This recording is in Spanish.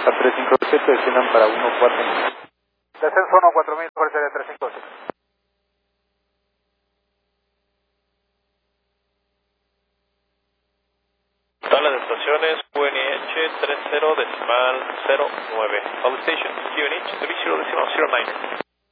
Baja 357, desciendan para 14000. Descenso 14000, fuerza de 357. Tabla de estaciones, QNH 30 decimal 09. All stations, QNH 30 decimal 09.